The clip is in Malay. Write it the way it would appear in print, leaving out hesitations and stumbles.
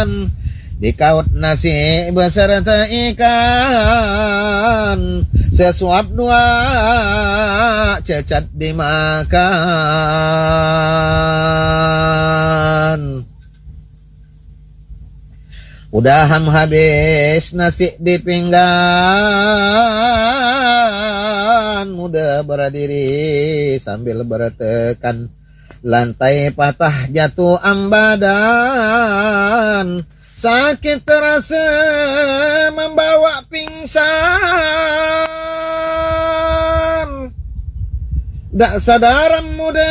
Dikaut nasi beserta ikan, sesuap dua cecat dimakan. Udah habis nasi di pinggan, muda berdiri sambil bertekan. Lantai patah jatuh ambadan, sakit terasa membawa pingsan. Tak sadar muda